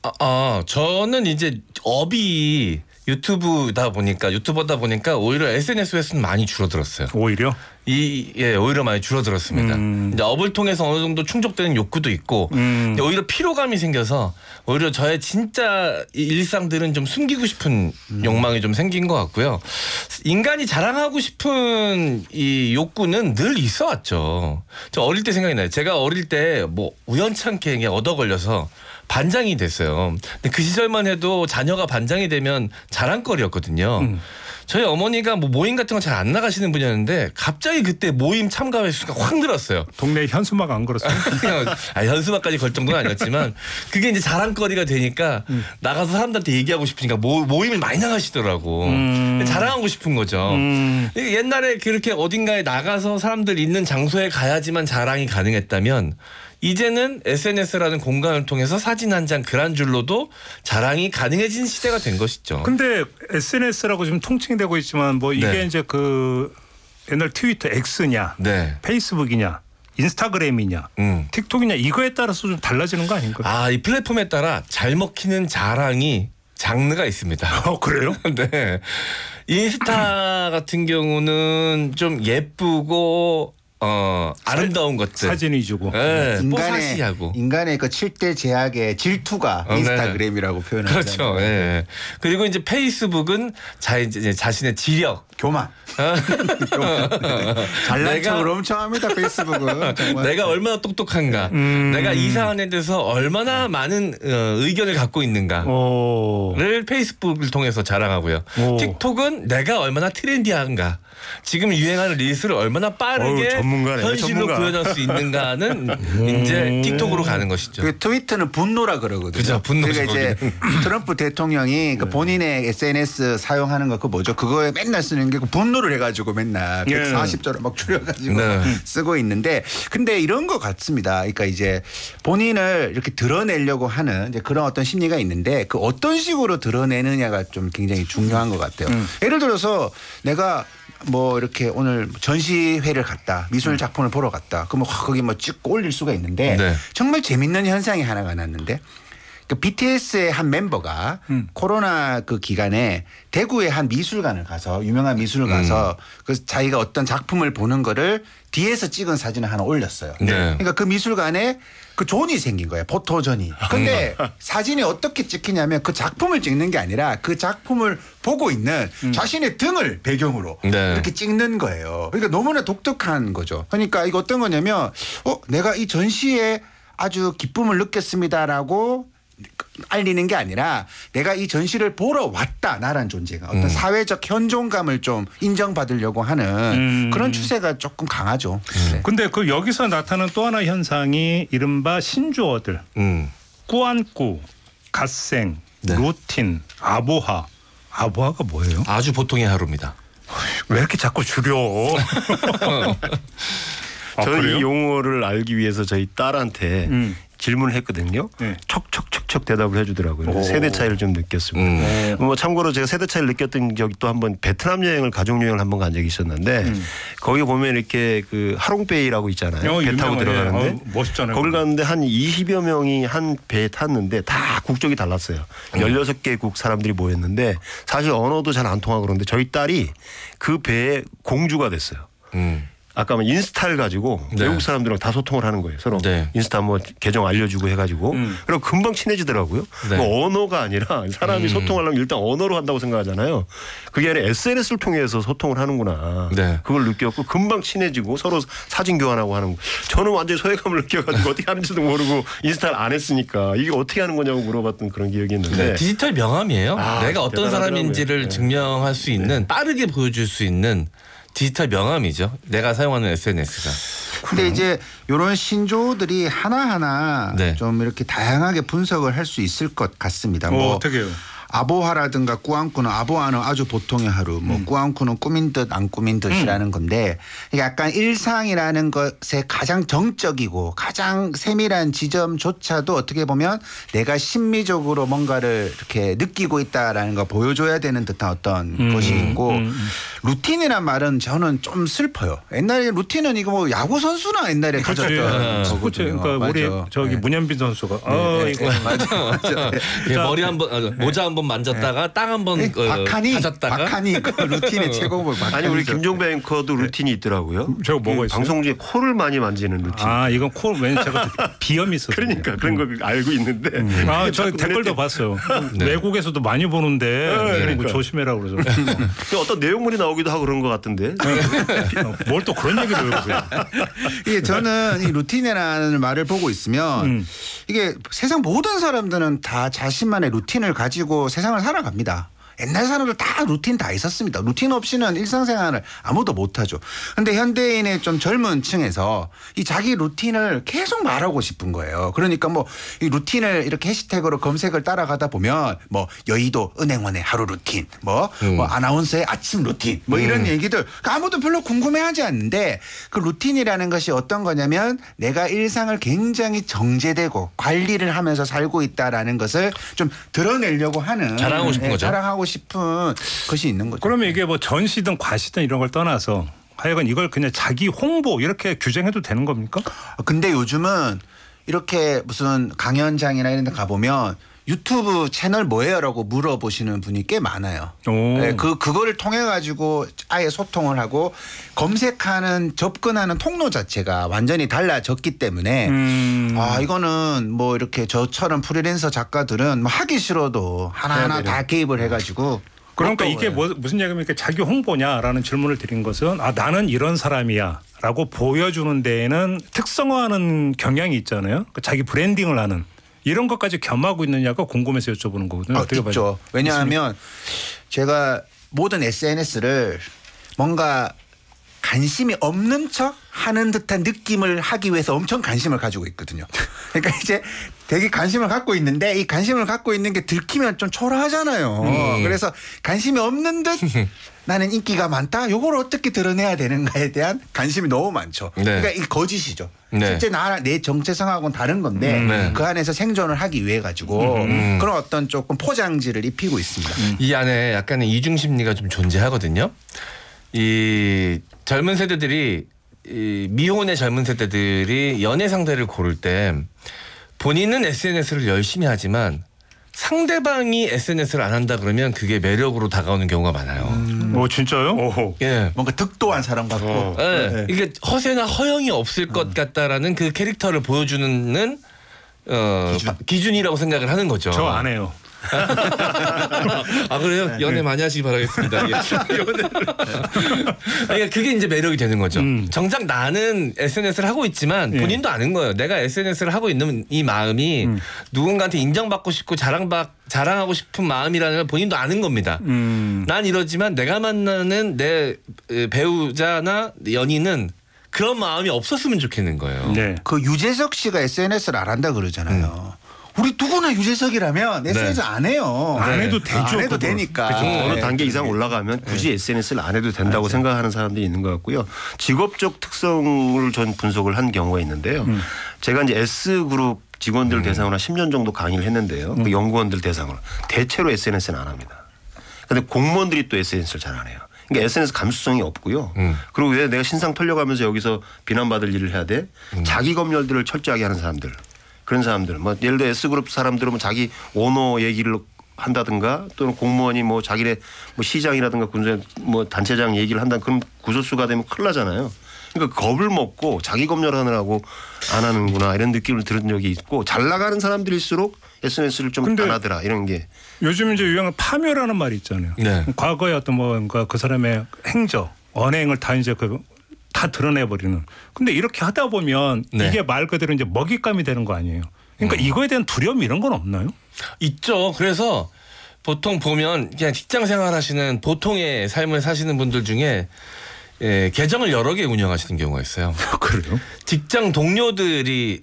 저는 이제 업이 유튜버다 보니까 오히려 SNS 횟수는 많이 줄어들었어요. 오히려? 오히려 많이 줄어들었습니다. 이제 업을 통해서 어느 정도 충족되는 욕구도 있고 오히려 피로감이 생겨서 오히려 저의 진짜 일상들은 좀 숨기고 싶은 욕망이 좀 생긴 것 같고요. 인간이 자랑하고 싶은 이 욕구는 늘 있어 왔죠. 저 어릴 때 생각이 나요. 제가 어릴 때 뭐 우연찮게 얻어 걸려서 반장이 됐어요. 근데 그 시절만 해도 자녀가 반장이 되면 자랑거리였거든요. 저희 어머니가 뭐 모임 같은 거 잘 안 나가시는 분이었는데 갑자기 그때 모임 참가 횟수가 확 늘었어요. 동네 현수막 안 걸었어요? 현수막까지 걸 정도는 아니었지만 그게 이제 자랑거리가 되니까 나가서 사람들한테 얘기하고 싶으니까 모임을 많이 나가시더라고. 자랑하고 싶은 거죠. 옛날에 그렇게 어딘가에 나가서 사람들 있는 장소에 가야지만 자랑이 가능했다면 이제는 SNS라는 공간을 통해서 사진 한 장 글 한 줄로도 자랑이 가능해진 시대가 된 것이죠. 근데 SNS라고 지금 통칭되고 있지만 뭐 이게 이제 그 옛날 트위터 X냐, 페이스북이냐, 인스타그램이냐, 틱톡이냐 이거에 따라서 좀 달라지는 거 아닌가요? 이 플랫폼에 따라 잘 먹히는 자랑이 장르가 있습니다. 그래요? 네. 인스타 같은 경우는 좀 예쁘고 아름다운 것들 사진 위주고 인간의 그 7대 제약의 질투가 인스타그램이라고 표현하잖아요. 그렇죠. 네. 그리고 이제 페이스북은 자신의 지력, 교만. 잘난 척을 엄청 합니다. 페이스북은. 정말. 내가 얼마나 똑똑한가, 내가 이 사안에 대해서 얼마나 많은 의견을 갖고 있는가를 페이스북을 통해서 자랑하고요. 틱톡은 내가 얼마나 트렌디한가, 지금 유행하는 릴스를 얼마나 빠르게 현실로 구현할 수 있는가는 이제 틱톡으로 가는 것이죠. 그 트위터는 분노라 그러거든요. 그죠, 분노. 그러니까 이제 트럼프 대통령이 그 본인의 SNS 사용하는 거 그 뭐죠? 그거에 맨날 쓰는 게 그 분노를 해가지고 맨날 140조를 막 줄여가지고 쓰고 있는데, 근데 이런 것 같습니다. 그러니까 이제 본인을 이렇게 드러내려고 하는 이제 그런 어떤 심리가 있는데 그 어떤 식으로 드러내느냐가 좀 굉장히 중요한 것 같아요. 예를 들어서 내가 뭐 이렇게 오늘 전시회를 갔다, 미술 작품을 보러 갔다, 그러면 거기 뭐 찍고 올릴 수가 있는데 정말 재밌는 현상이 하나가 났는데, 그 BTS의 한 멤버가 코로나 그 기간에 대구의 한 미술관을 가서, 유명한 미술을 가서 그 자기가 어떤 작품을 보는 거를 뒤에서 찍은 사진을 하나 올렸어요. 그러니까 그 미술관에 그 존이 생긴 거예요. 포토존이. 근데 사진이 어떻게 찍히냐면 그 작품을 찍는 게 아니라 그 작품을 보고 있는 자신의 등을 배경으로 이렇게 찍는 거예요. 그러니까 너무나 독특한 거죠. 그러니까 이거 어떤 거냐면 내가 이 전시에 아주 기쁨을 느꼈습니다라고 알리는 게 아니라 내가 이 전시를 보러 왔다, 나란 존재가 어떤 사회적 현존감을 좀 인정받으려고 하는 그런 추세가 조금 강하죠. 근데 그 여기서 나타나는 또 하나 현상이 이른바 신조어들, 꾸안꾸, 갓생, 루틴, 아보하. 아보하가 뭐예요? 아주 보통의 하루입니다. 왜 이렇게 자꾸 줄여? 저는 이 용어를 알기 위해서 저희 딸한테 질문을 했거든요. 척척척척 대답을 해주더라고요. 세대 차이를 좀 느꼈습니다. 뭐 참고로 제가 세대 차이를 느꼈던 적이 또 한번 베트남 여행을, 가족 여행을 한번 간 적이 있었는데 거기 보면 이렇게 그 하롱베이라고 있잖아요. 배 타고 들어가는데 멋있잖아요. 거길 갔는데 한 20여 명이 한 배에 탔는데 다 국적이 달랐어요. 16개국 사람들이 모였는데 사실 언어도 잘 안 통하고 그러는데 저희 딸이 그 배에 공주가 됐어요. 아까 인스타를 가지고 외국 사람들이랑 다 소통을 하는 거예요. 서로 인스타 뭐 계정 알려주고 해가지고 그리고 금방 친해지더라고요. 뭐 언어가 아니라 사람이 소통하려면 일단 언어로 한다고 생각하잖아요. 그게 아니라 SNS를 통해서 소통을 하는구나. 그걸 느꼈고 금방 친해지고 서로 사진 교환하고 하는 거. 저는 완전히 소외감을 느껴가지고 어떻게 하는지도 모르고 인스타를 안 했으니까 이게 어떻게 하는 거냐고 물어봤던 그런 기억이 있는데. 디지털 명함이에요. 내가 어떤 사람인지를 증명할 수 있는, 빠르게 보여줄 수 있는 디지털 명함이죠. 내가 사용하는 SNS가. 근데 이제 이런 신조어들이 하나하나 좀 이렇게 다양하게 분석을 할 수 있을 것 같습니다. 어떻게 해요? 아보하라든가 꾸안꾸는 아보하는 아주 보통의 하루, 뭐 꾸안꾸는 꾸민 듯 안 꾸민 듯이라는 건데 이게 약간 일상이라는 것의 가장 정적이고 가장 세밀한 지점조차도 어떻게 보면 내가 심미적으로 뭔가를 이렇게 느끼고 있다라는 거 보여줘야 되는 듯한 어떤 것이 있고 루틴이란 말은 저는 좀 슬퍼요. 옛날에 루틴은 이거 뭐 야구 선수나 옛날에 가졌던 거거든요. 그러니까 우리 저기 문현빈 선수가 이거 맞아. 머리 한번 모자 한번 만졌다가 땅 한번 가졌다가 박하니 그 루틴의 최고봉을 아니 우리 김종배 앵커도 루틴이 있더라고요. 저거 뭐가 있어요? 방송 중에 코를 많이 만지는 루틴. 이건 코 왜냐면 제가 비염이 있어서. 그러니까 그런 걸 알고 있는데. 저 댓글도 봤어요. 외국에서도 많이 보는데 그러니까. 조심해라 그러죠. 어떤 내용물이 나오기도 하고 그런 것 같은데. 뭘 또 그런 얘기를 해보세요. 이게 저는 이 루틴이라는 말을 보고 있으면 이게 세상 모든 사람들은 다 자신만의 루틴을 가지고 세상을 살아갑니다. 옛날 사람들 다 루틴 다 있었습니다. 루틴 없이는 일상생활을 아무도 못하죠. 그런데 현대인의 좀 젊은 층에서 이 자기 루틴을 계속 말하고 싶은 거예요. 그러니까 뭐 이 루틴을 이렇게 해시태그로 검색을 따라가다 보면 뭐 여의도 은행원의 하루 루틴, 뭐 아나운서의 아침 루틴, 뭐 이런 얘기들 아무도 별로 궁금해하지 않는데 그 루틴이라는 것이 어떤 거냐면 내가 일상을 굉장히 정제되고 관리를 하면서 살고 있다라는 것을 좀 드러내려고 하는 자랑하고 싶은 거죠. 자랑하고 싶은 것이 있는 거죠. 그러면 이게 뭐 전시든 과시든 이런 걸 떠나서 하여간 이걸 그냥 자기 홍보 이렇게 규정해도 되는 겁니까? 근데 요즘은 이렇게 무슨 강연장이나 이런 데 가보면 유튜브 채널 뭐예요라고 물어보시는 분이 꽤 많아요. 네, 그거를 통해 가지고 아예 소통을 하고 검색하는 접근하는 통로 자체가 완전히 달라졌기 때문에 이거는 뭐 이렇게 저처럼 프리랜서 작가들은 뭐 하기 싫어도 하나하나 다 개입을 해가지고. 그러니까 이게 무슨 얘기입니까? 자기 홍보냐라는 질문을 드린 것은 나는 이런 사람이야라고 보여주는 데에는 특성화하는 경향이 있잖아요. 자기 브랜딩을 하는. 이런 것까지 겸하고 있느냐가 궁금해서 여쭤보는 거거든요. 어떻게 있죠. 봐요? 왜냐하면 제가 모든 SNS를 뭔가 관심이 없는 척 하는 듯한 느낌을 하기 위해서 엄청 관심을 가지고 있거든요. 그러니까 이제 되게 관심을 갖고 있는데 이 관심을 갖고 있는 게 들키면 좀 초라하잖아요. 그래서 관심이 없는 듯 나는 인기가 많다. 요걸 어떻게 드러내야 되는가에 대한 관심이 너무 많죠. 네. 그러니까 이 거짓이죠. 네. 실제 내 정체성하고는 다른 건데 그 안에서 생존을 하기 위해 가지고 그런 어떤 조금 포장지를 입히고 있습니다. 이 안에 약간의 이중 심리가 좀 존재하거든요. 이 젊은 세대들이 이 미혼의 젊은 세대들이 연애 상대를 고를 때 본인은 SNS를 열심히 하지만 상대방이 SNS를 안 한다 그러면 그게 매력으로 다가오는 경우가 많아요. 진짜요? 예. 뭔가 득도한 사람 같고. 네. 이게 허세나 허영이 없을 것 같다라는 그 캐릭터를 보여주는 기준이라고 생각을 하는 거죠. 저 안 해요. 그래요? 연애 많이 하시기 바라겠습니다. 그러니까 그게 이제 매력이 되는 거죠. 정작 나는 SNS를 하고 있지만 본인도 아는 거예요. 내가 SNS를 하고 있는 이 마음이 누군가한테 인정받고 싶고 자랑하고 싶은 마음이라는 걸 본인도 아는 겁니다. 난 이러지만 내가 만나는 내 배우자나 연인은 그런 마음이 없었으면 좋겠는 거예요. 네. 그 유재석 씨가 SNS를 안 한다 그러잖아요. 우리 누구나 유재석이라면 SNS 안 해요. 안 해도 되죠. 안 해도 되니까. 어느 단계 이상 올라가면 굳이 SNS를 안 해도 된다고 생각하는 사람들이 있는 것 같고요. 직업적 특성을 전 분석을 한 경우가 있는데요. 제가 이제 S그룹 직원들 대상으로 10년 정도 강의를 했는데요. 그 연구원들 대상으로 대체로 SNS는 안 합니다. 그런데 공무원들이 또 SNS를 잘 안 해요. 그러니까 SNS 감수성이 없고요. 그리고 왜 내가 신상 털려가면서 여기서 비난받을 일을 해야 돼? 자기 검열들을 철저하게 하는 사람들. 그런 사람들, 뭐 예를 들어 S그룹 사람들은 뭐 자기 오너 얘기를 한다든가 또는 공무원이 뭐 자기네 뭐 시장이라든가 군수 뭐 단체장 얘기를 한다는 그런 구설수가 되면 큰일 나잖아요. 그러니까 겁을 먹고 자기 검열하느라고 안 하는구나 이런 느낌을 들은 적이 있고 잘 나가는 사람들일수록 SNS를 좀 안 하더라 이런 게. 요즘 이제 유행한 파묘라는 말이 있잖아요. 네. 과거에 어떤 뭔가 그 사람의 행적, 언행을 다 이제 다 드러내버리는. 근데 이렇게 하다 보면 이게 말 그대로 이제 먹잇감이 되는 거 아니에요. 그러니까 이거에 대한 두려움 이런 건 없나요? 있죠. 그래서 보통 보면 그냥 직장 생활하시는 보통의 삶을 사시는 분들 중에 계정을 여러 개 운영하시는 경우가 있어요. 그래요? 직장 동료들이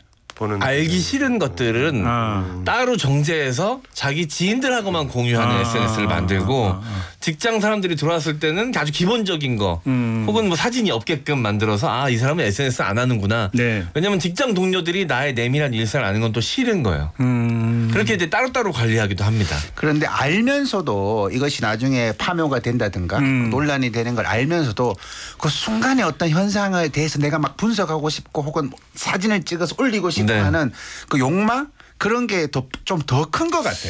알기 싫은 것들은 따로 정제해서 자기 지인들하고만 공유하는 SNS를 만들고 직장 사람들이 들어왔을 때는 아주 기본적인 거 혹은 뭐 사진이 없게끔 만들어서 이 사람은 SNS 안 하는구나. 네. 왜냐하면 직장 동료들이 나의 내밀한 일상을 아는 건 또 싫은 거예요. 그렇게 이제 따로따로 관리하기도 합니다. 그런데 알면서도 이것이 나중에 파묘가 된다든가 논란이 되는 걸 알면서도 그 순간에 어떤 현상에 대해서 내가 막 분석하고 싶고 혹은 사진을 찍어서 올리고 싶고 네. 하는 그 욕망 그런 게 좀 더 큰 것 같아요.